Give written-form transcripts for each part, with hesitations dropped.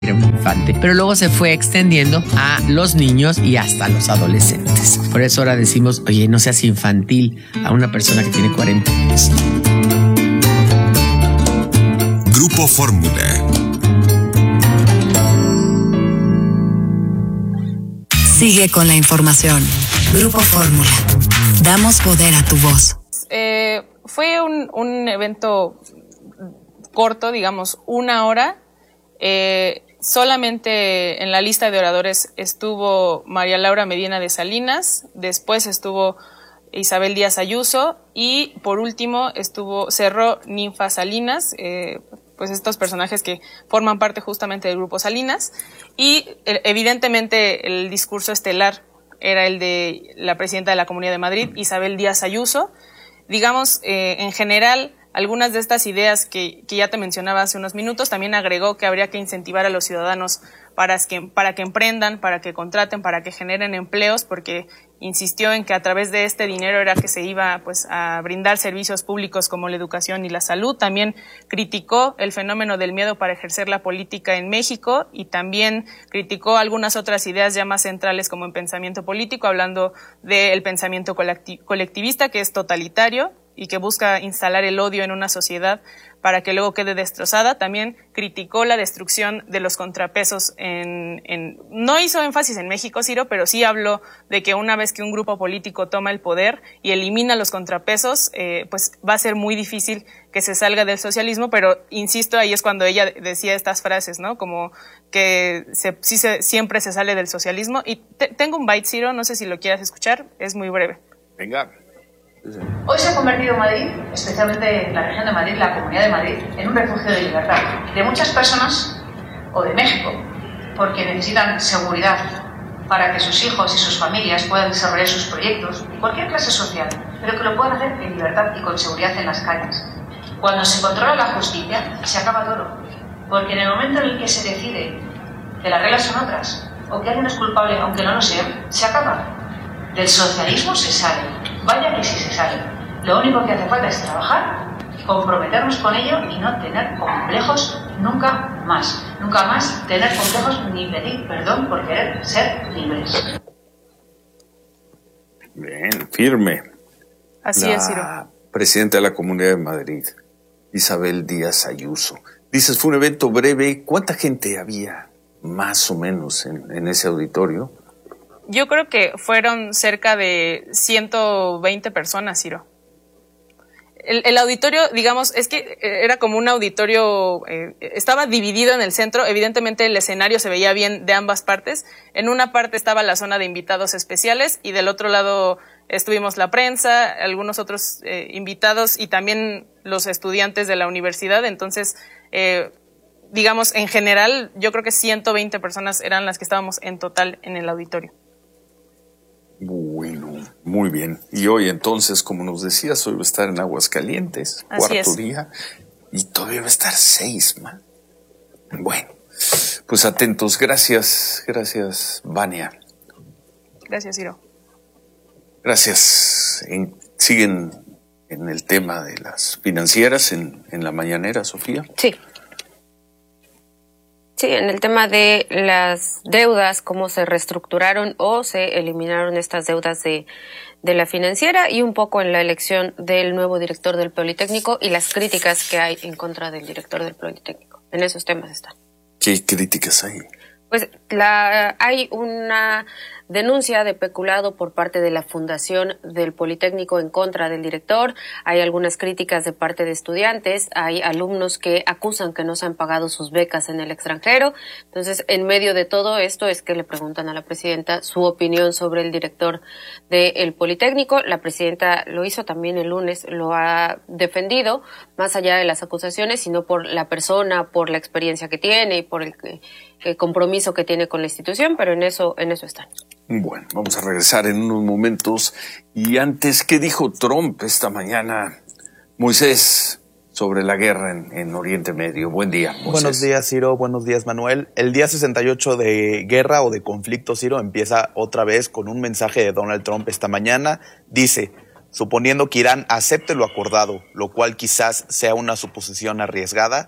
era un infante, pero luego se fue extendiendo a los niños y hasta los adolescentes. Por eso ahora decimos, oye, no seas infantil a una persona que tiene 40 años. Grupo Fórmula. Sigue con la información. Grupo Fórmula. Damos poder a tu voz. Fue un evento corto, digamos, 1 hora. Solamente en la lista de oradores estuvo María Laura Medina de Salinas, después estuvo Isabel Díaz Ayuso y por último cerró Ninfa Salinas, pues estos personajes que forman parte justamente del grupo Salinas, y evidentemente el discurso estelar era el de la presidenta de la Comunidad de Madrid, Isabel Díaz Ayuso. Digamos, en general, algunas de estas ideas que ya te mencionaba hace unos minutos, también agregó que habría que incentivar a los ciudadanos para que emprendan, para que contraten, para que generen empleos, porque insistió en que a través de este dinero era que se iba pues a brindar servicios públicos como la educación y la salud. También criticó el fenómeno del miedo para ejercer la política en México y también criticó algunas otras ideas ya más centrales como en pensamiento político, hablando del pensamiento colectivista, que es totalitario y que busca instalar el odio en una sociedad para que luego quede destrozada. También criticó la destrucción de los contrapesos no hizo énfasis en México, Ciro, pero sí habló de que una vez que un grupo político toma el poder y elimina los contrapesos, pues va a ser muy difícil que se salga del socialismo, pero insisto, ahí es cuando ella decía estas frases, ¿no? Como que siempre se sale del socialismo. Y tengo un byte, Ciro, no sé si lo quieras escuchar, es muy breve. Venga. Hoy se ha convertido Madrid, especialmente la región de Madrid, la Comunidad de Madrid, en un refugio de libertad de muchas personas, o de México, porque necesitan seguridad para que sus hijos y sus familias puedan desarrollar sus proyectos, cualquier clase social, pero que lo puedan hacer en libertad y con seguridad en las calles. Cuando se controla la justicia, se acaba todo, porque en el momento en el que se decide que las reglas son otras, o que alguien es culpable aunque no lo sea, se acaba. Del socialismo se sale. Vaya que sí se sale. Lo único que hace falta es trabajar, comprometernos con ello y no tener complejos nunca más. Nunca más tener complejos ni pedir perdón por querer ser libres. Bien, firme. Así es, Ciro. Presidenta de la Comunidad de Madrid, Isabel Díaz Ayuso. Dices, fue un evento breve. ¿Cuánta gente había más o menos en ese auditorio? Yo creo que fueron cerca de 120 personas, Ciro. El auditorio, digamos, es que era como un auditorio, estaba dividido en el centro. Evidentemente el escenario se veía bien de ambas partes. En una parte estaba la zona de invitados especiales y del otro lado estuvimos la prensa, algunos otros invitados y también los estudiantes de la universidad. Entonces, digamos, en general, yo creo que 120 personas eran las que estábamos en total en el auditorio. Bueno, muy bien. Y hoy entonces, como nos decías, hoy va a estar en Aguascalientes, cuarto día, y todavía va a estar 6 más. Bueno, pues atentos. Gracias, Vania. Gracias, Ciro. Gracias. ¿Siguen en el tema de las financieras en la mañanera, Sofía? Sí. Sí, en el tema de las deudas, cómo se reestructuraron o se eliminaron estas deudas de la financiera y un poco en la elección del nuevo director del Politécnico y las críticas que hay en contra del director del Politécnico. En esos temas están. ¿Qué críticas hay? Pues hay una denuncia de peculado por parte de la Fundación del Politécnico en contra del director. Hay algunas críticas de parte de estudiantes. Hay alumnos que acusan que no se han pagado sus becas en el extranjero. Entonces, en medio de todo esto es que le preguntan a la presidenta su opinión sobre el director del Politécnico. La presidenta lo hizo también el lunes, lo ha defendido, más allá de las acusaciones, sino por la persona, por la experiencia que tiene y por el compromiso que tiene con la institución, pero en eso están. Bueno, vamos a regresar en unos momentos. Y antes, ¿qué dijo Trump esta mañana, Moisés, sobre la guerra en Oriente Medio? Buen día, Moisés. Buenos días, Ciro. Buenos días, Manuel. El día 68 de guerra o de conflicto, Ciro, empieza otra vez con un mensaje de Donald Trump esta mañana. Dice: Suponiendo que Irán acepte lo acordado, lo cual quizás sea una suposición arriesgada,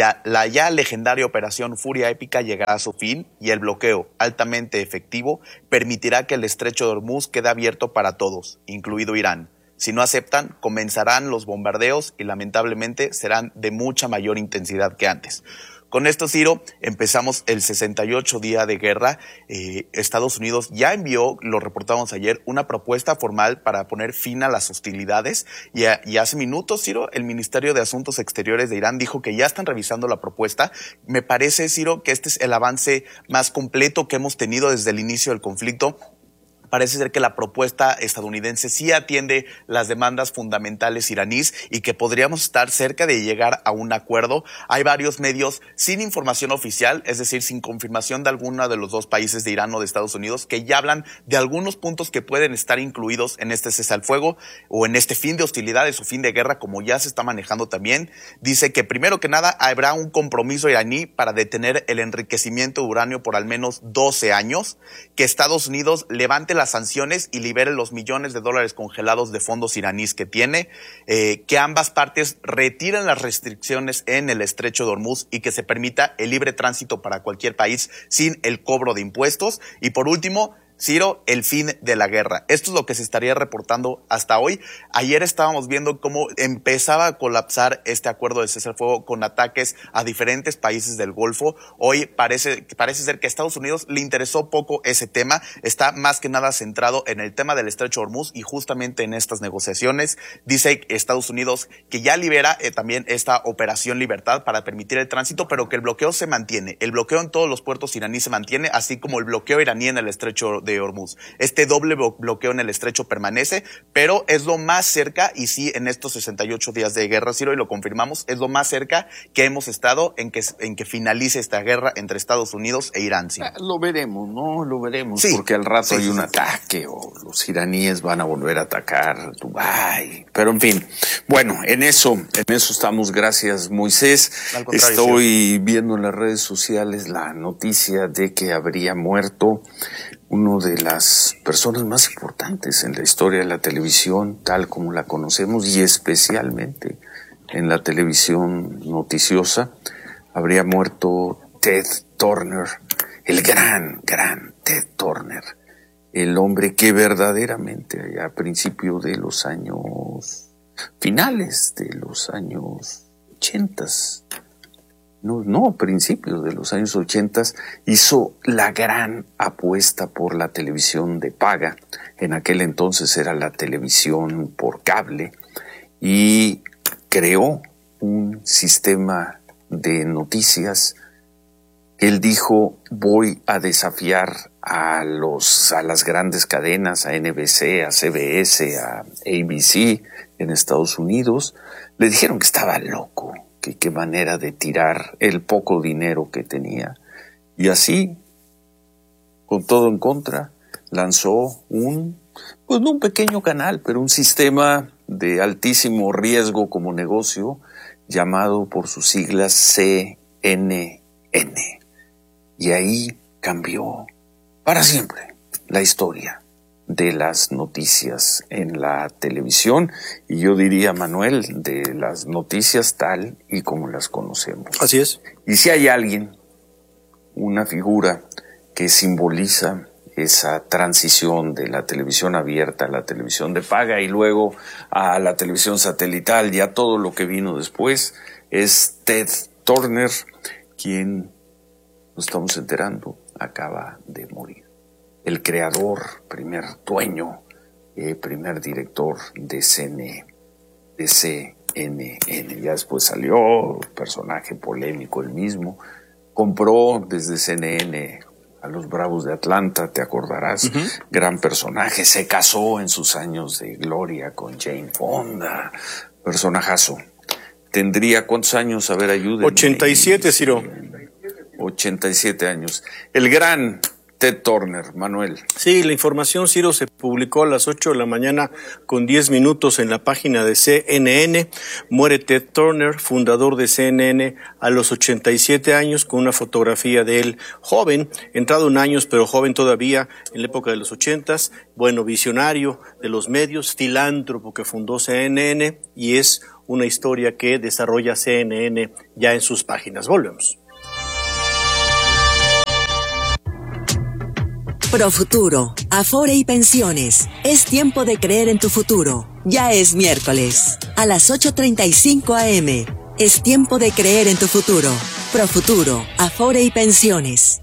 la ya legendaria operación Furia Épica llegará a su fin y el bloqueo, altamente efectivo, permitirá que el estrecho de Hormuz quede abierto para todos, incluido Irán. Si no aceptan, comenzarán los bombardeos y lamentablemente serán de mucha mayor intensidad que antes. Con esto, Ciro, empezamos el 68 día de guerra. Estados Unidos ya envió, lo reportamos ayer, una propuesta formal para poner fin a las hostilidades. Y hace minutos, Ciro, el Ministerio de Asuntos Exteriores de Irán dijo que ya están revisando la propuesta. Me parece, Ciro, que este es el avance más completo que hemos tenido desde el inicio del conflicto. Parece ser que la propuesta estadounidense sí atiende las demandas fundamentales iraníes y que podríamos estar cerca de llegar a un acuerdo. Hay varios medios sin información oficial, es decir, sin confirmación de alguno de los dos países de Irán o de Estados Unidos, que ya hablan de algunos puntos que pueden estar incluidos en este cese al fuego o en este fin de hostilidades o fin de guerra, como ya se está manejando también. Dice que primero que nada habrá un compromiso iraní para detener el enriquecimiento de uranio por al menos 12 años, que Estados Unidos levante las sanciones y libere los millones de dólares congelados de fondos iraníes que tiene, que ambas partes retiren las restricciones en el estrecho de Hormuz y que se permita el libre tránsito para cualquier país sin el cobro de impuestos. Y por último, Ciro, el fin de la guerra. Esto es lo que se estaría reportando hasta hoy. Ayer estábamos viendo cómo empezaba a colapsar este acuerdo de cese al fuego con ataques a diferentes países del Golfo. Hoy parece ser que a Estados Unidos le interesó poco ese tema. Está más que nada centrado en el tema del estrecho de Hormuz y justamente en estas negociaciones. Dice Estados Unidos que ya libera también esta operación Libertad para permitir el tránsito, pero que el bloqueo se mantiene. El bloqueo en todos los puertos iraníes se mantiene, así como el bloqueo iraní en el estrecho de Hormuz. Este doble bloqueo en el estrecho permanece, pero es lo más cerca, y sí, en estos 68 días de guerra, Ciro, y lo confirmamos, es lo más cerca que hemos estado en que finalice esta guerra entre Estados Unidos e Irán, Ciro. Lo veremos, ¿no? Lo veremos, sí, porque al rato hay un sí. ataque o los iraníes van a volver a atacar Dubái. Pero en fin, bueno, en eso estamos. Gracias, Moisés. Estoy viendo en las redes sociales la noticia de que habría muerto uno de las personas más importantes en la historia de la televisión, tal como la conocemos, y especialmente en la televisión noticiosa. Habría muerto Ted Turner, el gran Ted Turner, el hombre que verdaderamente a principios de los años, finales de los años 80, principios de los años 80, hizo la gran apuesta por la televisión de paga. En aquel entonces era la televisión por cable, y creó un sistema de noticias. Él dijo: voy a desafiar a las grandes cadenas, a NBC, a CBS, a ABC en Estados Unidos. Le dijeron que estaba loco, que qué manera de tirar el poco dinero que tenía. Y así, con todo en contra, lanzó no un pequeño canal, pero un sistema de altísimo riesgo como negocio, llamado por sus siglas CNN. Y ahí cambió para siempre la historia de las noticias en la televisión, y yo diría, Manuel, de las noticias tal y como las conocemos. Así es. Y si hay alguien, una figura que simboliza esa transición de la televisión abierta a la televisión de paga y luego a la televisión satelital y a todo lo que vino después, es Ted Turner, quien, nos estamos enterando, acaba de morir. El creador, primer dueño, primer director de CNN. Ya después salió, personaje polémico el mismo. Compró desde CNN a los Bravos de Atlanta, te acordarás. Gran personaje. Se casó en sus años de gloria con Jane Fonda. Personajazo. ¿Tendría cuántos años? A ver, ayúdenme. 87, Ciro. 87 años. El gran Ted Turner, Manuel. Sí, la información, Ciro, se publicó a las 8 de la mañana con 10 minutos en la página de CNN. Muere Ted Turner, fundador de CNN, a los 87 años, con una fotografía de él joven, entrado en años, pero joven todavía, en la época de los 80s. Bueno, visionario de los medios, filántropo que fundó CNN, y es una historia que desarrolla CNN ya en sus páginas. Volvemos. Profuturo, Afore y Pensiones. Es tiempo de creer en tu futuro. Ya es miércoles. A las 8:35 a.m. Es tiempo de creer en tu futuro. Profuturo, Afore y Pensiones.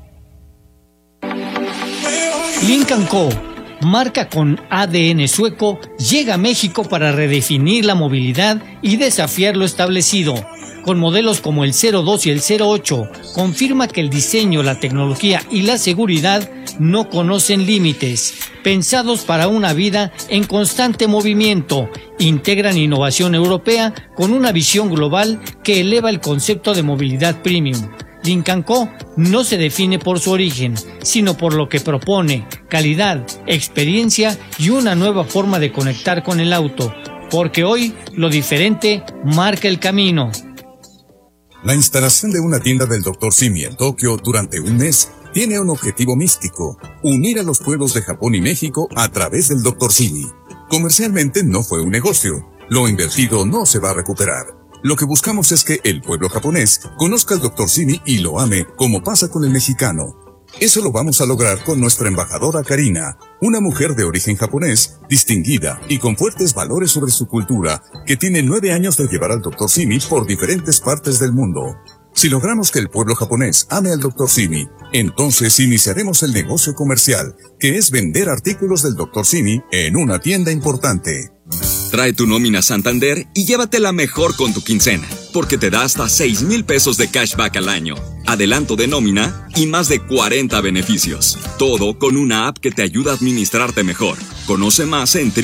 Lincoln Co., marca con ADN sueco, llega a México para redefinir la movilidad y desafiar lo establecido. Con modelos como el 02 y el 08, confirma que el diseño, la tecnología y la seguridad no conocen límites. Pensados para una vida en constante movimiento, integran innovación europea con una visión global que eleva el concepto de movilidad premium. Lincoln Co. no se define por su origen, sino por lo que propone: calidad, experiencia y una nueva forma de conectar con el auto, porque hoy lo diferente marca el camino. La instalación de una tienda del Dr. Simi en Tokio durante un mes tiene un objetivo místico: unir a los pueblos de Japón y México a través del Dr. Simi. Comercialmente no fue un negocio. Lo invertido no se va a recuperar. Lo que buscamos es que el pueblo japonés conozca al Dr. Simi y lo ame, como pasa con el mexicano. Eso lo vamos a lograr con nuestra embajadora Karina, una mujer de origen japonés, distinguida y con fuertes valores sobre su cultura, que tiene 9 años de llevar al Dr. Simi por diferentes partes del mundo. Si logramos que el pueblo japonés ame al Dr. Simi, entonces iniciaremos el negocio comercial, que es vender artículos del Dr. Simi en una tienda importante. Trae tu nómina Santander y llévatela mejor con tu quincena, porque te da hasta 6,000 pesos de cashback al año, adelanto de nómina y más de 40 beneficios. Todo con una app que te ayuda a administrarte mejor. Conoce más en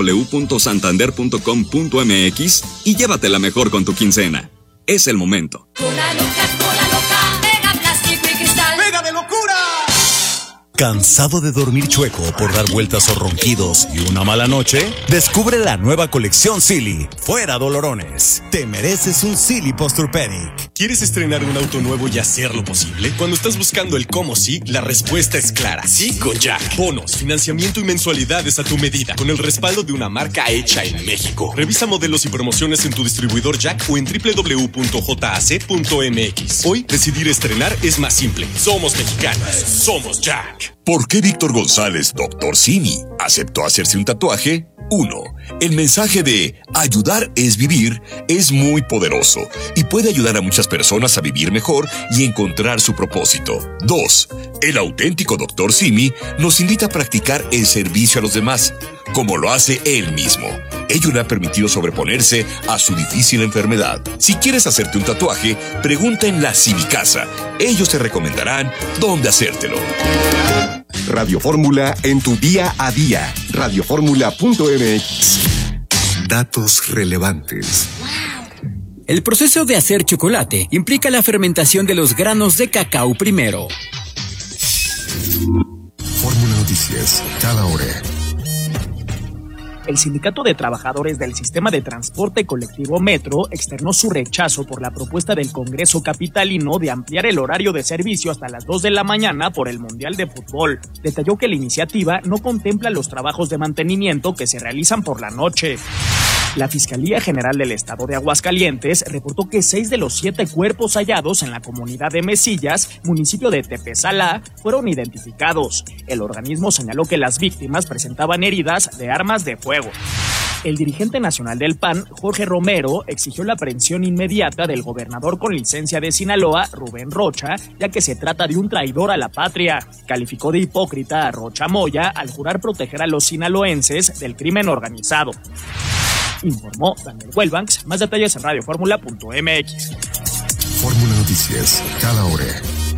www.santander.com.mx y llévatela mejor con tu quincena. Es el momento. Cola loca, pega plástico y cristal. ¡Pega de locura! ¿Cansado de dormir chueco por dar vueltas o ronquidos y una mala noche? Descubre la nueva colección Silly. Fuera dolorones. Te mereces un Silly Posturpedic. ¿Quieres estrenar un auto nuevo y hacerlo posible? Cuando estás buscando el cómo sí, la respuesta es clara. Sí con Jack. Bonos, financiamiento y mensualidades a tu medida, con el respaldo de una marca hecha en México. Revisa modelos y promociones en tu distribuidor Jack o en www.jac.mx. Hoy, decidir estrenar es más simple. Somos mexicanos. Somos Jack. ¿Por qué Víctor González, Dr. Simi, aceptó hacerse un tatuaje? 1. El mensaje de ayudar es vivir es muy poderoso y puede ayudar a muchas personas a vivir mejor y encontrar su propósito. 2. El auténtico Dr. Simi nos invita a practicar el servicio a los demás, como lo hace él mismo. Ello le ha permitido sobreponerse a su difícil enfermedad. Si quieres hacerte un tatuaje, pregunta en la Simicasa. Ellos te recomendarán dónde hacértelo. Radio Fórmula en tu día a día. Radioformula.mx. Datos relevantes. El proceso de hacer chocolate implica la fermentación de los granos de cacao primero. Fórmula Noticias, cada hora. El Sindicato de Trabajadores del Sistema de Transporte Colectivo Metro externó su rechazo por la propuesta del Congreso Capitalino de ampliar el horario de servicio hasta las 2 de la mañana por el Mundial de Fútbol. Detalló que la iniciativa no contempla los trabajos de mantenimiento que se realizan por la noche. La Fiscalía General del Estado de Aguascalientes reportó que 6 de los 7 cuerpos hallados en la comunidad de Mesillas, municipio de Tepezalá, fueron identificados. El organismo señaló que las víctimas presentaban heridas de armas de fuego. El dirigente nacional del PAN, Jorge Romero, exigió la aprehensión inmediata del gobernador con licencia de Sinaloa, Rubén Rocha, ya que se trata de un traidor a la patria. Calificó de hipócrita a Rocha Moya al jurar proteger a los sinaloenses del crimen organizado. Informó Daniel Huelbanks. Más detalles en radioformula.mx. Fórmula Noticias, cada hora.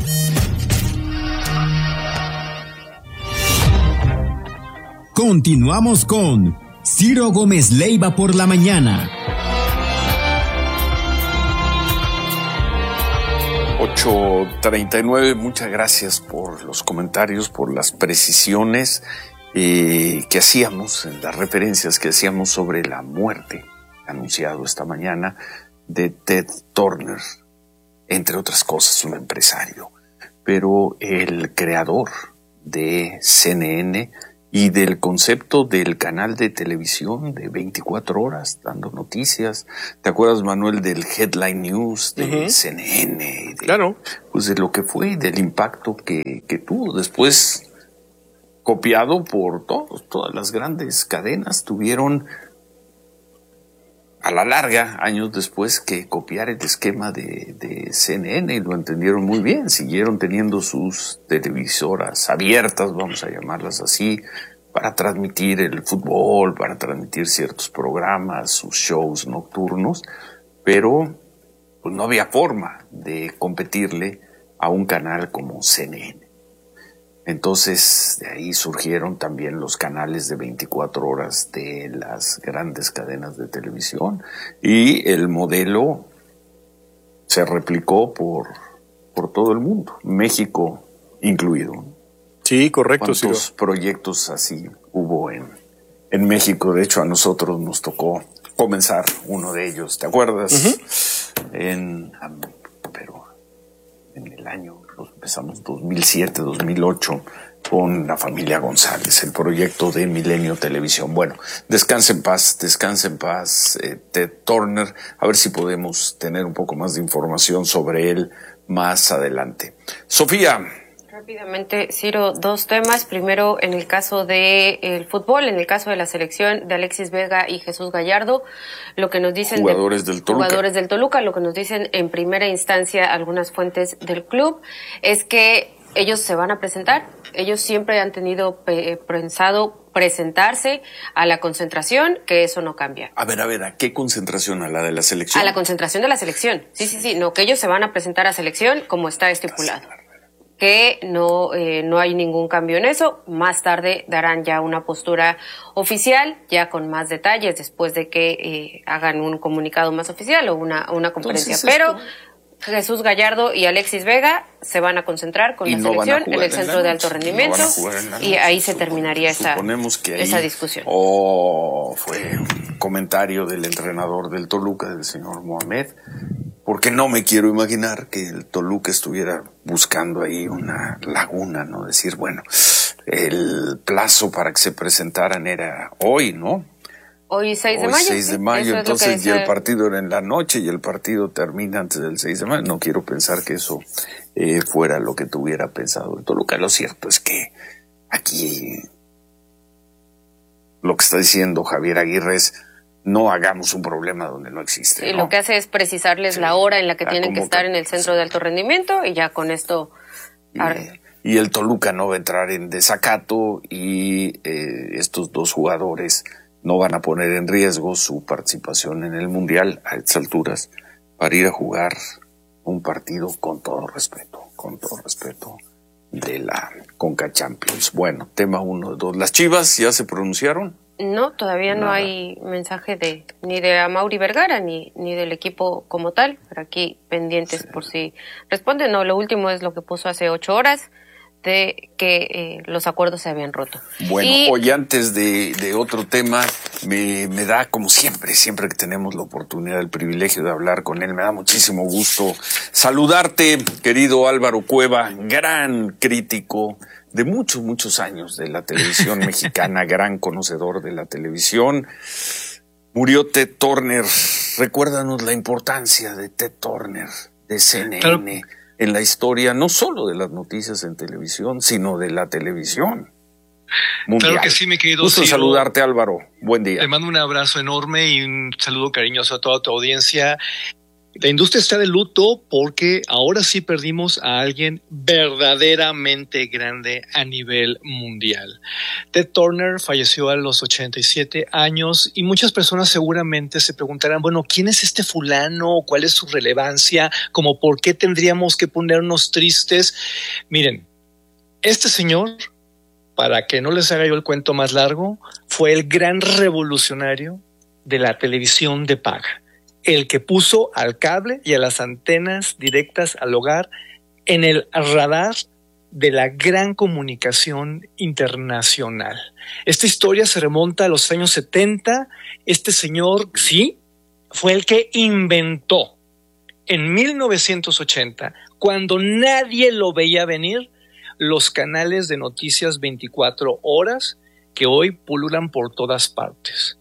Continuamos con Ciro Gómez Leiva por la mañana. 8:39, muchas gracias por los comentarios, por las precisiones que hacíamos, las referencias que hacíamos sobre la muerte anunciado esta mañana de Ted Turner, entre otras cosas un empresario, pero el creador de CNN y del concepto del canal de televisión de 24 horas dando noticias. ¿Te acuerdas, Manuel, del Headline News de CNN? Claro. Pues de lo que fue, del impacto que tuvo. Después, copiado por todas las grandes cadenas, tuvieron a la larga, años después, que copiar el esquema de CNN, y lo entendieron muy bien. Siguieron teniendo sus televisoras abiertas, vamos a llamarlas así, para transmitir el fútbol, para transmitir ciertos programas, sus shows nocturnos, pero pues no había forma de competirle a un canal como CNN. Entonces, de ahí surgieron también los canales de 24 horas de las grandes cadenas de televisión, y el modelo se replicó por todo el mundo, México incluido. Sí, correcto. ¿Cuántos proyectos así hubo en México? De hecho, a nosotros nos tocó comenzar uno de ellos, ¿te acuerdas? Pero en el año, empezamos 2007, 2008, con la familia González, el proyecto de Milenio Televisión. Bueno, descanse en paz, Ted Turner. A ver si podemos tener un poco más de información sobre él más adelante. Sofía. Rápidamente, Ciro, dos temas. Primero, en el caso del fútbol, en el caso de la selección de Alexis Vega y Jesús Gallardo, lo que nos dicen jugadores del Toluca, lo que nos dicen en primera instancia algunas fuentes del club es que ellos se van a presentar. Ellos siempre han tenido pensado presentarse a la concentración, que eso no cambia. A ver, ¿a qué concentración? ¿A la de la selección? A la concentración de la selección. Sí, no, que ellos se van a presentar a selección como está estipulado. Que no hay ningún cambio en eso. Más tarde darán ya una postura oficial, ya con más detalles, después de que hagan un comunicado más oficial o una conferencia. Entonces, pero Jesús Gallardo y Alexis Vega se van a concentrar con la selección en el centro de alto rendimiento, y ahí se terminaría esa discusión. Fue un comentario del entrenador del Toluca, del señor Mohamed, porque no me quiero imaginar que el Toluca estuviera buscando ahí una laguna, ¿no? Decir, bueno, el plazo para que se presentaran era hoy, ¿no? Hoy 6 de mayo. 6 de mayo, entonces ya el partido era en la noche y el partido termina antes del 6 de mayo. No quiero pensar que eso fuera lo que tuviera pensado el Toluca. Lo cierto es que aquí lo que está diciendo Javier Aguirre es: no hagamos un problema donde no existe. Y lo que hace es precisar,les la hora en la que tienen que estar en el centro de alto rendimiento, y ya con esto... Y el Toluca no va a entrar en desacato, y estos dos jugadores no van a poner en riesgo su participación en el Mundial a estas alturas para ir a jugar un partido con todo respeto de la Conca Champions. Bueno, tema 1, 2. ¿Las Chivas ya se pronunciaron? No, todavía no hay mensaje ni de Amaury Vergara ni del equipo como tal, pero aquí pendientes por si responden. No, lo último es lo que puso hace 8 horas, de que los acuerdos se habían roto. Bueno, hoy antes de otro tema, me da, como siempre que tenemos la oportunidad, el privilegio de hablar con él, me da muchísimo gusto saludarte, querido Álvaro Cueva, gran crítico de muchos años de la televisión mexicana, gran conocedor de la televisión. Murió Ted Turner. Recuérdanos la importancia de Ted Turner, de CNN, claro, en la historia, no solo de las noticias en televisión, sino de la televisión mundial. Claro que sí, mi querido Gusto saludarte, Álvaro. Buen día. Te mando un abrazo enorme y un saludo cariñoso a toda tu audiencia. La industria está de luto porque ahora sí perdimos a alguien verdaderamente grande a nivel mundial. Ted Turner falleció a los 87 años y muchas personas seguramente se preguntarán, bueno, ¿quién es este fulano? ¿Cuál es su relevancia? ¿Cómo por qué tendríamos que ponernos tristes? Miren, este señor, para que no les haga yo el cuento más largo, fue el gran revolucionario de la televisión de paga. El que puso al cable y a las antenas directas al hogar en el radar de la gran comunicación internacional. Esta historia se remonta a los años 70. Este señor, sí, fue el que inventó en 1980, cuando nadie lo veía venir, los canales de noticias 24 horas que hoy pululan por todas partes.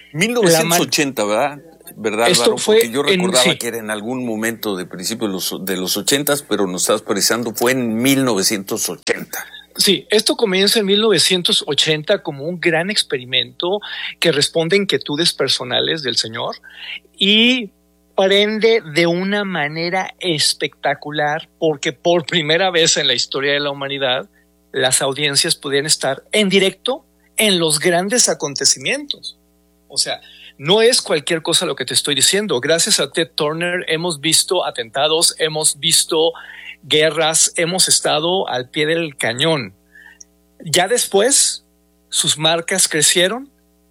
1980, ¿verdad, Esto Álvaro? fue Porque yo recordaba sí. que era en algún momento de principio de los 80, pero nos estás precisando, fue en 1980. Sí, esto comienza en 1980 como un gran experimento que responde a inquietudes personales del señor y prende de una manera espectacular porque por primera vez en la historia de la humanidad las audiencias podían estar en directo en los grandes acontecimientos. O sea, no es cualquier cosa lo que te estoy diciendo. Gracias a Ted Turner hemos visto atentados, hemos visto guerras, hemos estado al pie del cañón. Ya después, sus marcas crecieron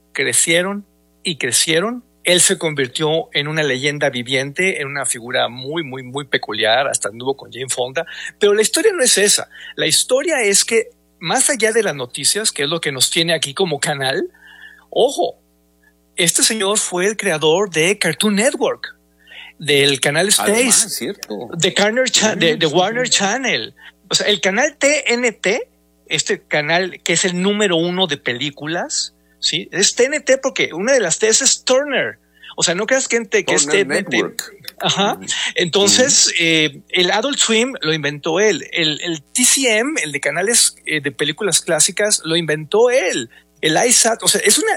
y crecieron. Él se convirtió en una leyenda viviente, en una figura muy, muy, muy peculiar, hasta anduvo con Jane Fonda. Pero la historia no es esa. La historia es que, más allá de las noticias, que es lo que nos tiene aquí como canal, ojo, este señor fue el creador de Cartoon Network, del canal Space, además, ¿cierto? de Warner Channel. O sea, el canal TNT, este canal que es el número 1 de películas, ¿sí? Es TNT porque una de las T's es Turner. O sea, no creas que es TNT. Network. Ajá. Entonces, el Adult Swim lo inventó él. El TCM, el de canales de películas clásicas, lo inventó él. El iSat, o sea, es una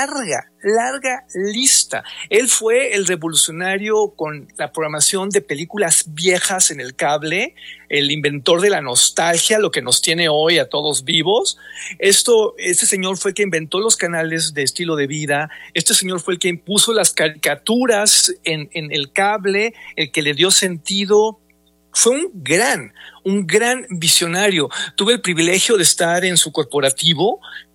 larga lista. Él fue el revolucionario con la programación de películas viejas en el cable, el inventor de la nostalgia, lo que nos tiene hoy a todos vivos. Este señor fue el que inventó los canales de estilo de vida. Este señor fue el que impuso las caricaturas en el cable, el que le dio sentido. Fue un gran visionario. Tuve el privilegio de estar en su corporativo.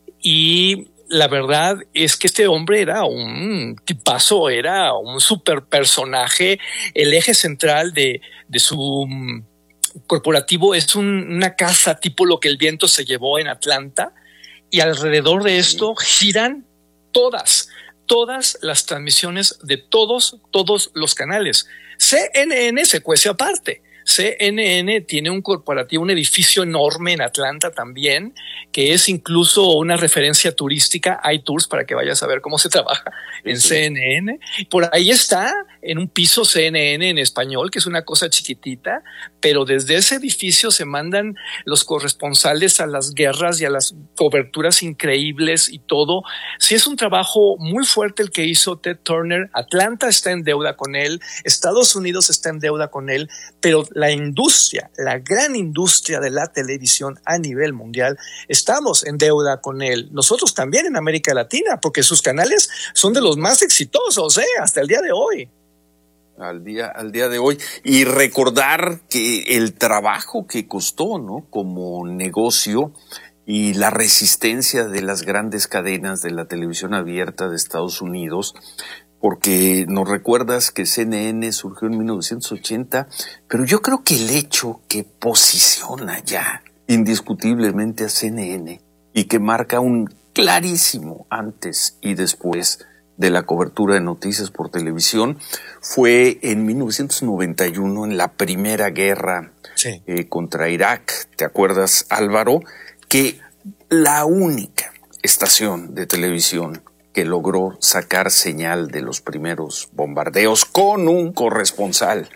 Y la verdad es que este hombre era un tipazo, era un super personaje. El eje central de su corporativo es una casa tipo lo que el viento se llevó en Atlanta. Y alrededor de esto giran todas las transmisiones de todos los canales. CNN se cuece aparte. CNN tiene un corporativo, un edificio enorme en Atlanta también, que es incluso una referencia turística. Hay tours para que vayas a ver cómo se trabaja en CNN. Por ahí está, en un piso CNN en español, que es una cosa chiquitita, pero desde ese edificio se mandan los corresponsales a las guerras y a las coberturas increíbles y todo. Sí, es un trabajo muy fuerte el que hizo Ted Turner. Atlanta está en deuda con él, Estados Unidos está en deuda con él, pero la industria, la gran industria de la televisión a nivel mundial, estamos en deuda con él. Nosotros también en América Latina, porque sus canales son de los más exitosos, hasta el día de hoy. Al día de hoy. Y recordar que el trabajo que costó, ¿no? Como negocio y la resistencia de las grandes cadenas de la televisión abierta de Estados Unidos, porque nos recuerdas que CNN surgió en 1980, pero yo creo que el hecho que posiciona ya indiscutiblemente a CNN y que marca un clarísimo antes y después de la cobertura de noticias por televisión fue en 1991, en la primera guerra contra Irak. ¿Te acuerdas, Álvaro? Que la única estación de televisión que logró sacar señal de los primeros bombardeos con un corresponsal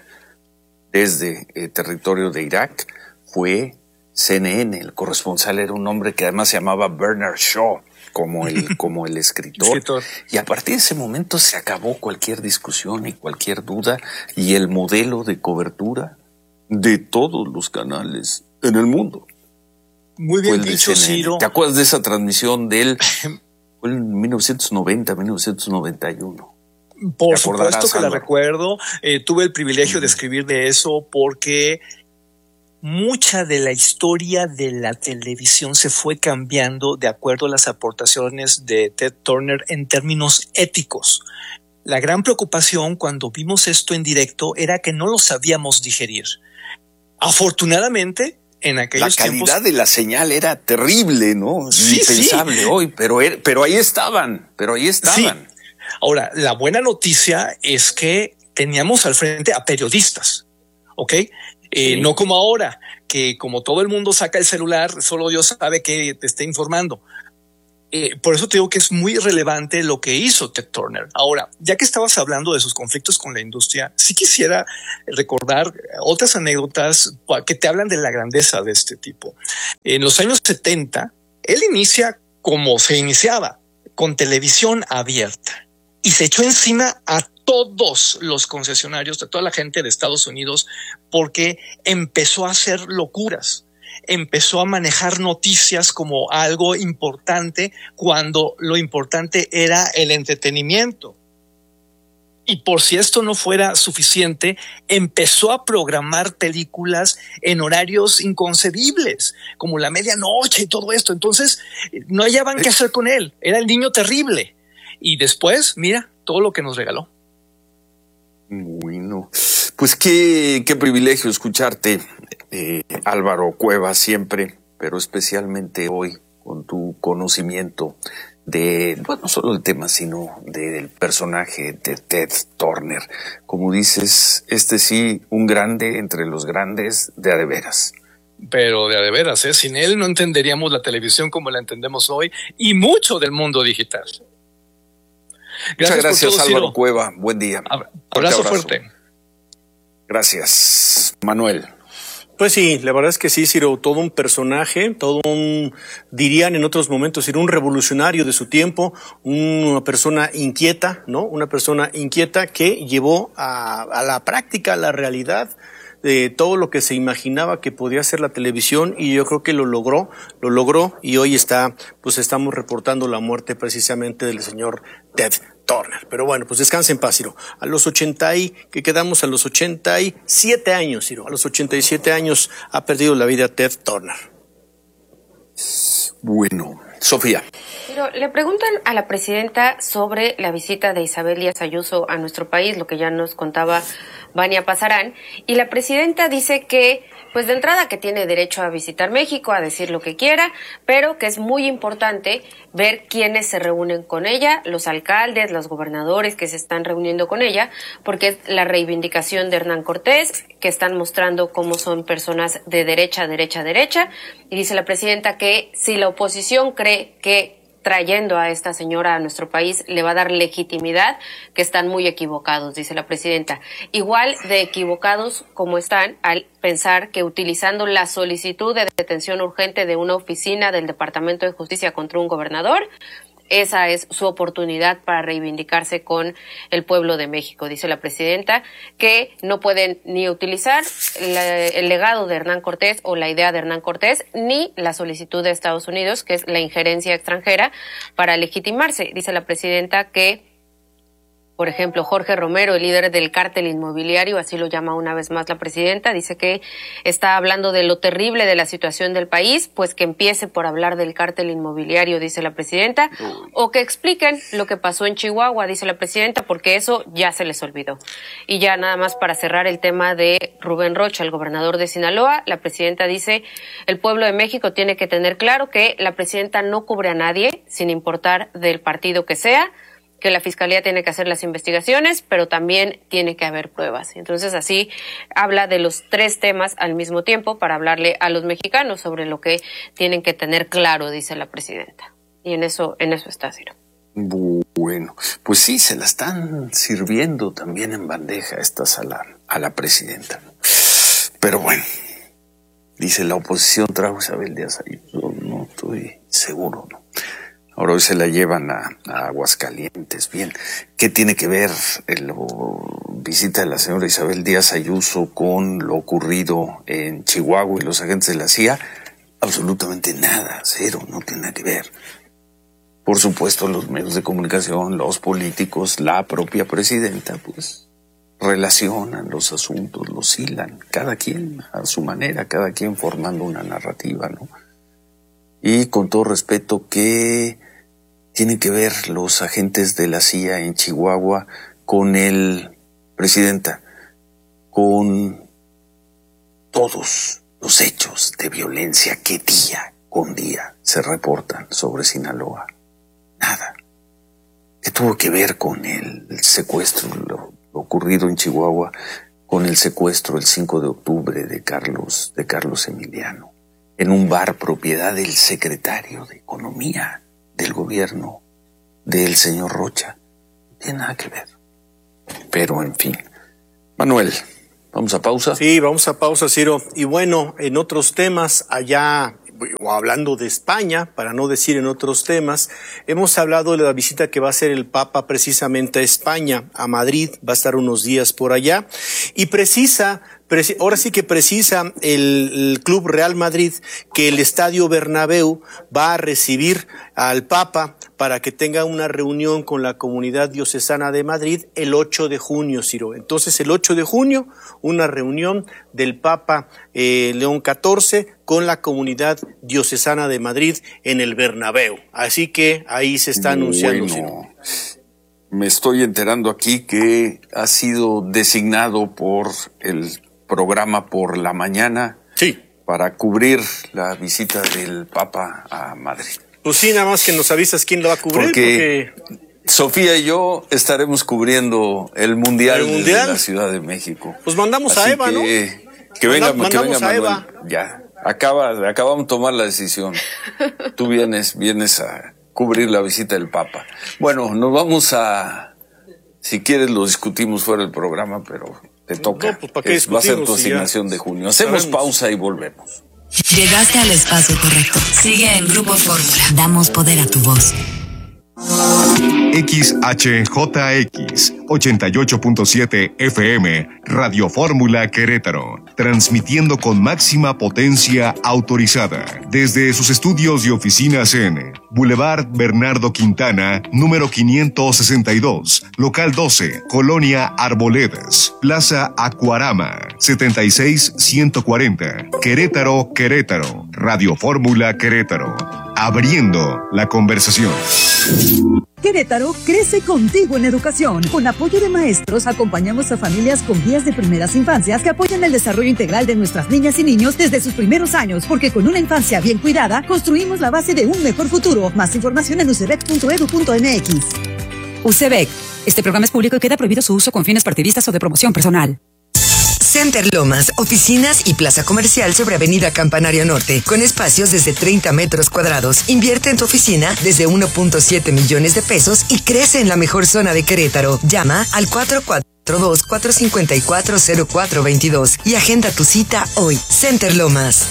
desde el territorio de Irak fue CNN. El corresponsal era un hombre que además se llamaba Bernard Shaw, como el escritor. Y a partir de ese momento se acabó cualquier discusión y cualquier duda, y el modelo de cobertura de todos los canales en el mundo. Muy bien dicho, Ciro. ¿Te acuerdas de esa transmisión de él? Fue en 1990, 1991. Por supuesto que la recuerdo. Tuve el privilegio de escribir de eso porque mucha de la historia de la televisión se fue cambiando de acuerdo a las aportaciones de Ted Turner en términos éticos. La gran preocupación cuando vimos esto en directo era que no lo sabíamos digerir. Afortunadamente, en aquellos tiempos... La calidad tiempos, de la señal era terrible, ¿no? Sí, impensable hoy, pero ahí estaban, Sí. Ahora, la buena noticia es que teníamos al frente a periodistas, ¿ok? No como ahora, que como todo el mundo saca el celular, solo Dios sabe que te esté informando. Por eso te digo que es muy relevante lo que hizo Ted Turner. Ahora, ya que estabas hablando de sus conflictos con la industria, sí quisiera recordar otras anécdotas que te hablan de la grandeza de este tipo. En los años 70, él inicia como se iniciaba, con televisión abierta, y se echó encima a todos los concesionarios, a toda la gente de Estados Unidos, porque empezó a hacer locuras. Empezó a manejar noticias como algo importante cuando lo importante era el entretenimiento. Y por si esto no fuera suficiente, empezó a programar películas en horarios inconcebibles, como la medianoche y todo esto. Entonces, no hallaban qué hacer con él. Era el niño terrible. Y después, mira, todo lo que nos regaló. Bueno, pues qué privilegio escucharte, Álvaro Cuevas, siempre, pero especialmente hoy, con tu conocimiento de, no solo el tema, sino del personaje de Ted Turner. Como dices, sí, un grande entre los grandes de a de veras. Pero de a de veras, sin él no entenderíamos la televisión como la entendemos hoy y mucho del mundo digital. Muchas gracias, todo, Álvaro Cueva. Buen día. Abrazo fuerte. Gracias, Manuel. Pues sí, la verdad es que sí, Ciro, todo un personaje, dirían en otros momentos, Ciro, un revolucionario de su tiempo, una persona inquieta, ¿no? Una persona inquieta que llevó a la práctica, a la realidad, de todo lo que se imaginaba que podía ser la televisión, y yo creo que lo logró, y hoy estamos reportando la muerte precisamente del señor Ted Turner. Pero bueno, pues descansa en paz, Ciro. Quedamos a los 87 años, Ciro. A los 87 años ha perdido la vida Ted Turner. Bueno, Sofía. Pero le preguntan a la presidenta sobre la visita de Isabel Díaz Ayuso a nuestro país, lo que ya nos contaba Vania Pasarán, y la presidenta dice que, pues de entrada, que tiene derecho a visitar México, a decir lo que quiera, pero que es muy importante ver quiénes se reúnen con ella, los alcaldes, los gobernadores que se están reuniendo con ella, porque es la reivindicación de Hernán Cortés, que están mostrando cómo son personas de derecha, y dice la presidenta que si la oposición cree que trayendo a esta señora a nuestro país le va a dar legitimidad, que están muy equivocados, dice la presidenta. Igual de equivocados como están al pensar que utilizando la solicitud de detención urgente de una oficina del Departamento de Justicia contra un gobernador, esa es su oportunidad para reivindicarse con el pueblo de México, dice la presidenta, que no pueden ni utilizar el legado de Hernán Cortés o la idea de Hernán Cortés, ni la solicitud de Estados Unidos, que es la injerencia extranjera, para legitimarse. Dice la presidenta que, por ejemplo, Jorge Romero, el líder del cártel inmobiliario, así lo llama una vez más la presidenta, dice que está hablando de lo terrible de la situación del país, pues que empiece por hablar del cártel inmobiliario, dice la presidenta, o que expliquen lo que pasó en Chihuahua, dice la presidenta, porque eso ya se les olvidó. Y ya nada más para cerrar el tema de Rubén Rocha, el gobernador de Sinaloa, la presidenta dice, el pueblo de México tiene que tener claro que la presidenta no cubre a nadie, sin importar del partido que sea, que la Fiscalía tiene que hacer las investigaciones, pero también tiene que haber pruebas. Entonces, así habla de los tres temas al mismo tiempo para hablarle a los mexicanos sobre lo que tienen que tener claro, dice la presidenta. Y en eso está, Ciro. Bueno, pues sí, se la están sirviendo también en bandeja estas a la presidenta. Pero bueno, dice la oposición trajo a Isabel Díaz Ayuso, no estoy seguro, ¿no? Ahora hoy se la llevan a Aguascalientes. Bien, ¿qué tiene que ver la visita de la señora Isabel Díaz Ayuso con lo ocurrido en Chihuahua y los agentes de la CIA? Absolutamente nada, cero, no tiene nada que ver. Por supuesto, los medios de comunicación, los políticos, la propia presidenta, pues relacionan los asuntos, los hilan, cada quien a su manera, cada quien formando una narrativa, ¿no? Y con todo respeto, ¿qué tienen que ver los agentes de la CIA en Chihuahua con el presidenta? Con todos los hechos de violencia que día con día se reportan sobre Sinaloa. Nada. ¿Qué tuvo que ver con el secuestro, lo ocurrido en Chihuahua, con el secuestro el 5 de octubre de Carlos Emiliano, en un bar propiedad del secretario de Economía del gobierno del señor Rocha? No tiene nada que ver. Pero, en fin. Manuel, ¿vamos a pausa? Sí, vamos a pausa, Ciro. Y bueno, en otros temas, allá, o hablando de España, para no decir en otros temas, hemos hablado de la visita que va a hacer el Papa precisamente a España, a Madrid, va a estar unos días por allá, y ahora sí que precisa el Club Real Madrid que el Estadio Bernabéu va a recibir al Papa para que tenga una reunión con la comunidad diocesana de Madrid el 8 de junio, Ciro. Entonces, el 8 de junio, una reunión del Papa León XIV con la comunidad diocesana de Madrid en el Bernabéu. Así que ahí se está anunciando, Ciro. Me estoy enterando aquí que ha sido designado por el programa Por la Mañana, sí, para cubrir la visita del Papa a Madrid. Pues sí, nada más que nos avisas quién lo va a cubrir. Porque Sofía y yo estaremos cubriendo el Mundial de la Ciudad de México. Pues mandamos a Eva, ¿no? Que venga Manuel. Eva. Ya, acabamos de tomar la decisión. Tú vienes a cubrir la visita del Papa. Bueno, nos vamos a... Si quieres lo discutimos fuera del programa, pero te toca. No, pues, va a ser tu asignación de junio. Hacemos pausa y volvemos. Llegaste al espacio correcto. Sigue en Grupo Fórmula. Damos poder a tu voz. XHJX 88.7 FM Radio Fórmula Querétaro, transmitiendo con máxima potencia autorizada desde sus estudios y oficinas en Boulevard Bernardo Quintana, número 562, local 12, Colonia Arboledas, Plaza Acuarama, 76140, Querétaro, Radio Fórmula Querétaro, abriendo la conversación. Querétaro crece contigo en educación. Con apoyo de maestros, acompañamos a familias con guías de primeras infancias que apoyan el desarrollo integral de nuestras niñas y niños desde sus primeros años, porque con una infancia bien cuidada, construimos la base de un mejor futuro. Más información en ucebec.edu.mx. UCEBEC. Este programa es público y queda prohibido su uso con fines partidistas o de promoción personal. Center Lomas, oficinas y plaza comercial sobre Avenida Campanario Norte, con espacios desde 30 metros cuadrados. Invierte en tu oficina desde 1.7 millones de pesos y crece en la mejor zona de Querétaro. Llama al 442-454-0422 y agenda tu cita hoy. Center Lomas.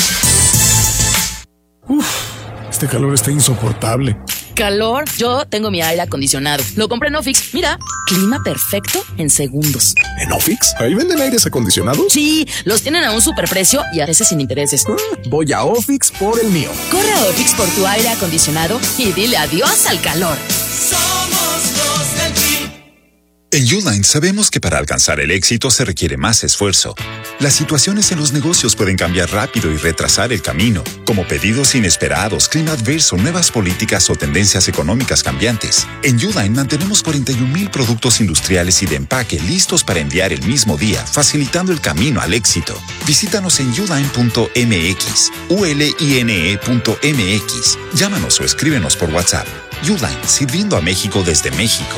Este calor está insoportable. ¿Calor? Yo tengo mi aire acondicionado. Lo compré en Ofix. Mira, clima perfecto en segundos. ¿En Ofix? ¿Ahí venden aires acondicionados? Sí, los tienen a un superprecio y a veces sin intereses. Voy a Ofix por el mío. Corre a Ofix por tu aire acondicionado y dile adiós al calor. Somos los del PRI. En Uline sabemos que para alcanzar el éxito se requiere más esfuerzo. Las situaciones en los negocios pueden cambiar rápido y retrasar el camino, como pedidos inesperados, clima adverso, nuevas políticas o tendencias económicas cambiantes. En Uline mantenemos 41,000 productos industriales y de empaque listos para enviar el mismo día, facilitando el camino al éxito. Visítanos en uline.mx, uline.mx. Llámanos o escríbenos por WhatsApp. Uline, sirviendo a México desde México.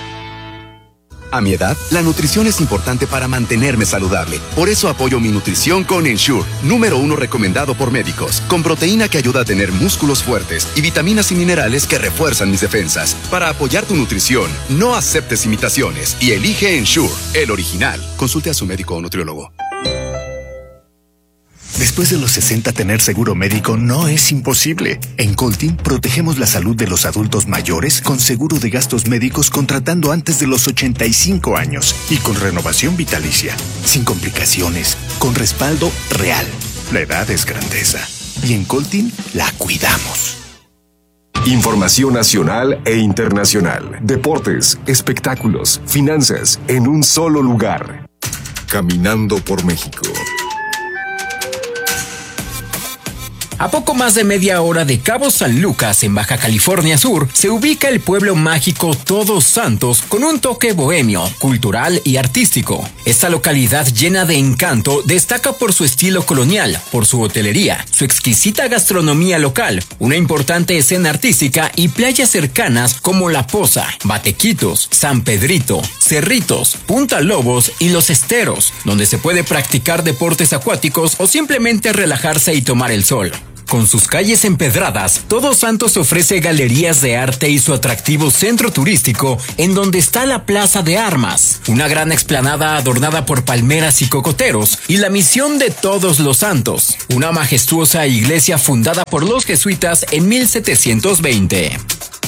A mi edad, la nutrición es importante para mantenerme saludable. Por eso apoyo mi nutrición con Ensure, número 1 recomendado por médicos, con proteína que ayuda a tener músculos fuertes y vitaminas y minerales que refuerzan mis defensas. Para apoyar tu nutrición, no aceptes imitaciones y elige Ensure, el original. Consulte a su médico o nutriólogo. Después de los 60, tener seguro médico no es imposible. En Coltin protegemos la salud de los adultos mayores con seguro de gastos médicos contratando antes de los 85 años y con renovación vitalicia, sin complicaciones, con respaldo real. La edad es grandeza y en Coltin la cuidamos. Información nacional e internacional, deportes, espectáculos, finanzas, en un solo lugar. Caminando por México. A poco más de media hora de Cabo San Lucas, en Baja California Sur, se ubica el pueblo mágico Todos Santos con un toque bohemio, cultural y artístico. Esta localidad llena de encanto destaca por su estilo colonial, por su hotelería, su exquisita gastronomía local, una importante escena artística y playas cercanas como La Poza, Batequitos, San Pedrito, Cerritos, Punta Lobos y Los Esteros, donde se puede practicar deportes acuáticos o simplemente relajarse y tomar el sol. Con sus calles empedradas, Todos Santos ofrece galerías de arte y su atractivo centro turístico, en donde está la Plaza de Armas, una gran explanada adornada por palmeras y cocoteros, y la Misión de Todos los Santos, una majestuosa iglesia fundada por los jesuitas en 1720.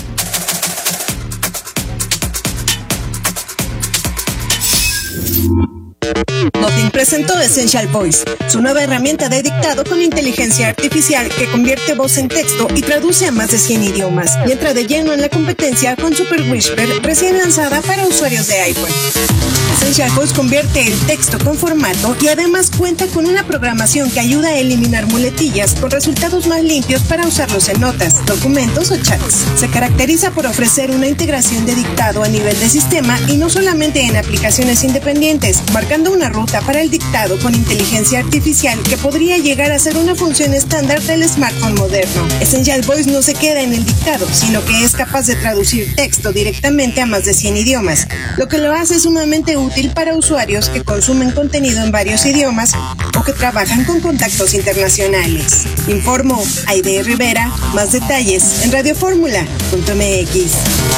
Nothing presentó Essential Voice, su nueva herramienta de dictado con inteligencia artificial que convierte voz en texto y traduce a más de 100 idiomas, y entra de lleno en la competencia con Super Whisper, recién lanzada para usuarios de iPhone. Essential Voice convierte el texto con formato y además cuenta con una programación que ayuda a eliminar muletillas con resultados más limpios para usarlos en notas, documentos o chats. Se caracteriza por ofrecer una integración de dictado a nivel de sistema y no solamente en aplicaciones independientes, marcando una ruta para el dictado con inteligencia artificial que podría llegar a ser una función estándar del smartphone moderno. Essential Voice no se queda en el dictado, sino que es capaz de traducir texto directamente a más de 100 idiomas, lo que lo hace sumamente útil para usuarios que consumen contenido en varios idiomas o que trabajan con contactos internacionales. Informó Aide Rivera. Más detalles en radioformula.mx.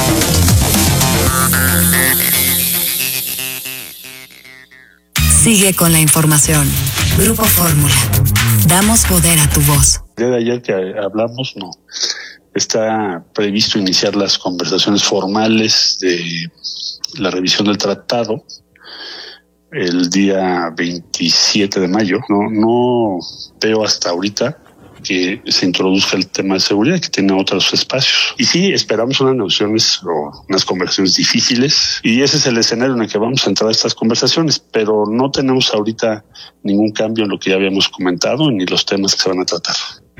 Sigue con la información. Grupo Fórmula. Damos poder a tu voz. El día de ayer que hablamos, no. Está previsto iniciar las conversaciones formales de la revisión del tratado el día 27 de mayo. No veo hasta ahorita que se introduzca el tema de seguridad, que tiene otros espacios. Y sí, esperamos unas negociaciones o unas conversaciones difíciles, y ese es el escenario en el que vamos a entrar a estas conversaciones, pero no tenemos ahorita ningún cambio en lo que ya habíamos comentado ni los temas que se van a tratar.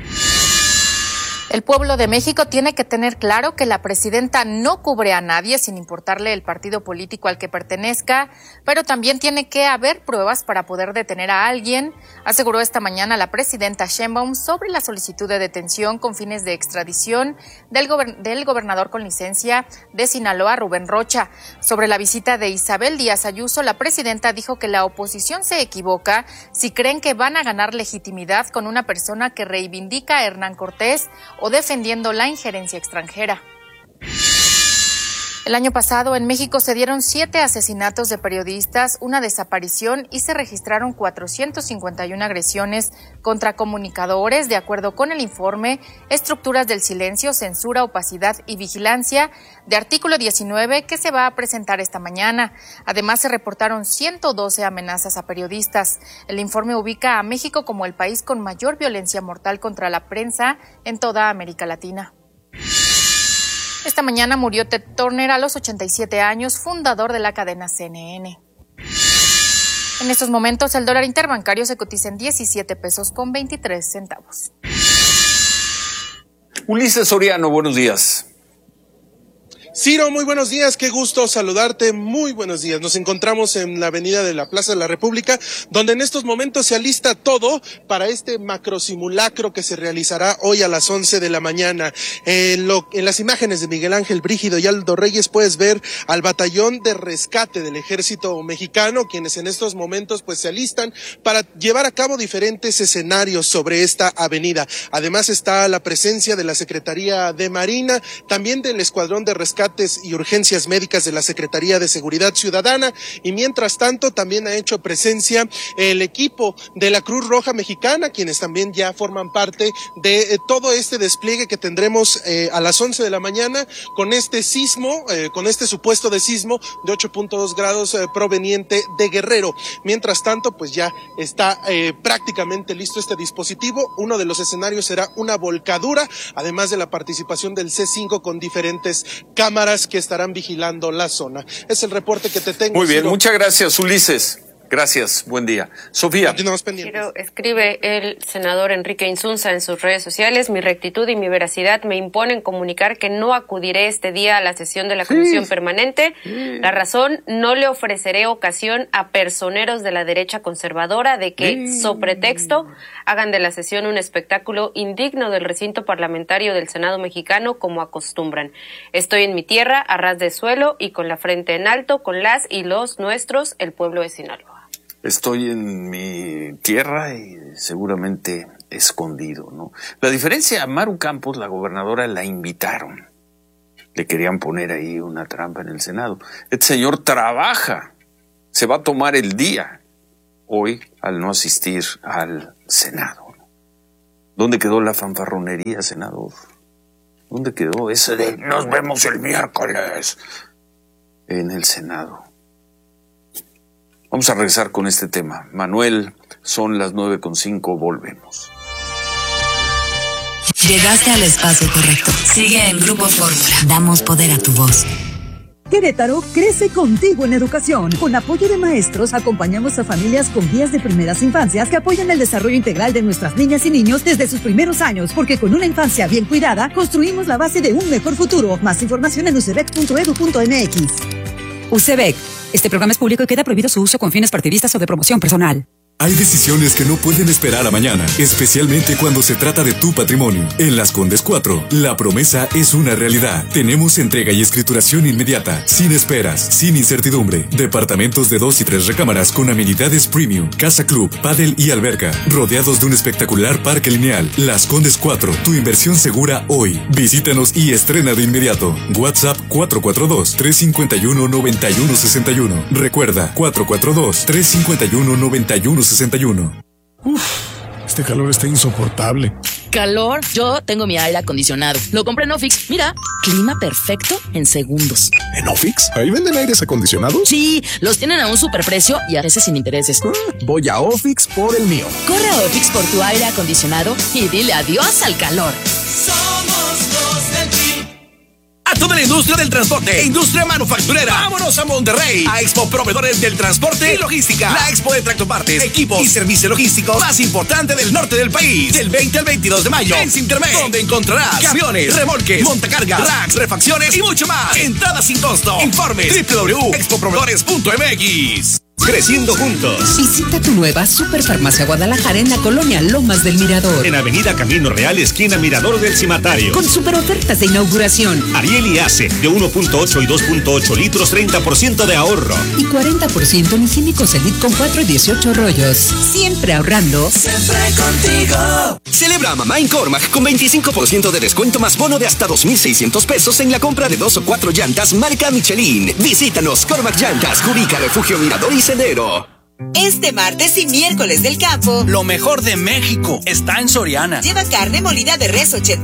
El pueblo de México tiene que tener claro que la presidenta no cubre a nadie sin importarle el partido político al que pertenezca, pero también tiene que haber pruebas para poder detener a alguien, aseguró esta mañana la presidenta Sheinbaum sobre la solicitud de detención con fines de extradición del gobernador con licencia de Sinaloa, Rubén Rocha. Sobre la visita de Isabel Díaz Ayuso, la presidenta dijo que la oposición se equivoca si creen que van a ganar legitimidad con una persona que reivindica a Hernán Cortés o defendiendo la injerencia extranjera. El año pasado en México se dieron 7 asesinatos de periodistas, una desaparición y se registraron 451 agresiones contra comunicadores, de acuerdo con el informe Estructuras del Silencio, Censura, Opacidad y Vigilancia de Artículo 19 que se va a presentar esta mañana. Además se reportaron 112 amenazas a periodistas. El informe ubica a México como el país con mayor violencia mortal contra la prensa en toda América Latina. Esta mañana murió Ted Turner a los 87 años, fundador de la cadena CNN. En estos momentos el dólar interbancario se cotiza en 17 pesos con 23 centavos. Ulises Soriano, buenos días. Ciro, muy buenos días, qué gusto saludarte, muy buenos días. Nos encontramos en la avenida de la Plaza de la República, donde en estos momentos se alista todo para este macrosimulacro que se realizará hoy a las 11 de la mañana. En las imágenes de Miguel Ángel Brígido y Aldo Reyes puedes ver al batallón de rescate del ejército mexicano, quienes en estos momentos pues se alistan para llevar a cabo diferentes escenarios sobre esta avenida. Además está la presencia de la Secretaría de Marina, también del Escuadrón de Rescate y Urgencias Médicas de la Secretaría de Seguridad Ciudadana, y mientras tanto también ha hecho presencia el equipo de la Cruz Roja Mexicana, quienes también ya forman parte de todo este despliegue que tendremos a las 11 de la mañana con este sismo, con este supuesto de sismo de 8.2 grados proveniente de Guerrero. Mientras tanto, pues ya está prácticamente listo este dispositivo. Uno de los escenarios será una volcadura, además de la participación del C5 con diferentes cámaras que estarán vigilando la zona. Es el reporte que te tengo. Muy bien, Ciro. muchas gracias, Ulises. Gracias, buen día. Sofía. Escribe el senador Enrique Insunza en sus redes sociales: mi rectitud y mi veracidad me imponen comunicar que no acudiré este día a la sesión de la Comisión Permanente. La razón: no le ofreceré ocasión a personeros de la derecha conservadora de que, so pretexto, hagan de la sesión un espectáculo indigno del recinto parlamentario del Senado mexicano como acostumbran. Estoy en mi tierra, a ras de suelo y con la frente en alto, con las y los nuestros, el pueblo de Sinaloa. Estoy en mi tierra y seguramente escondido, ¿no? La diferencia, a Maru Campos, la gobernadora, la invitaron. Le querían poner ahí una trampa en el Senado. Este señor trabaja, se va a tomar el día hoy al no asistir al Senado. ¿Dónde quedó la fanfarronería, senador? ¿Dónde quedó ese de nos vemos el miércoles en el Senado? Vamos a regresar con este tema. Manuel, son las 9:05, volvemos. Llegaste al espacio correcto. Sigue en Grupo Fórmula. Damos poder a tu voz. Querétaro crece contigo en educación. Con apoyo de maestros, acompañamos a familias con guías de primeras infancias que apoyan el desarrollo integral de nuestras niñas y niños desde sus primeros años, porque con una infancia bien cuidada, construimos la base de un mejor futuro. Más información en ucbec.edu.mx. UCEBEC. Este programa es público y queda prohibido su uso con fines partidistas o de promoción personal. Hay decisiones que no pueden esperar a mañana, especialmente cuando se trata de tu patrimonio. En Las Condes 4, la promesa es una realidad. Tenemos entrega y escrituración inmediata, sin esperas, sin incertidumbre. Departamentos de 2 y 3 recámaras con amenidades premium, casa club, pádel y alberca, rodeados de un espectacular parque lineal. Las Condes 4, tu inversión segura hoy. Visítanos y estrena de inmediato. WhatsApp 442-351-9161. Recuerda, 442-351-9161. Este calor está insoportable. ¿Calor? Yo tengo mi aire acondicionado. Lo compré en Ofix. Mira, clima perfecto en segundos. ¿En Ofix? ¿Ahí venden aires acondicionados? Sí, los tienen a un superprecio y a veces sin intereses. Voy a Ofix por el mío. Corre a Ofix por tu aire acondicionado y dile adiós al calor. Somos los del Tri. A toda la industria del transporte e industria manufacturera. Vámonos a Monterrey, a Expo Proveedores del Transporte y Logística. La expo de tractopartes, equipos y servicio logístico más importante del norte del país. Del 20 al 22 de mayo en Sintermex, donde encontrarás camiones, remolques, montacargas, racks, refacciones y mucho más. Entrada sin costo. Informes www.expoproveedores.mx. Creciendo juntos. Visita tu nueva Superfarmacia Guadalajara en la colonia Lomas del Mirador. En Avenida Camino Real, esquina Mirador del Cimatario. Con super ofertas de inauguración. Ariel y Ace, de 1.8 y 2.8 litros, 30% de ahorro. Y 40% en higiénicos Elite con 4 y 18 rollos. Siempre ahorrando. Siempre contigo. Celebra a mamá en Cormac con 25% de descuento más bono de hasta 2,600 pesos en la compra de 2 o 4 llantas marca Michelin. Visítanos, Cormac Llantas, Jubica, Refugio Mirador y Sendero. Este martes y miércoles del campo, lo mejor de México está en Soriana. Lleva carne molida de res 80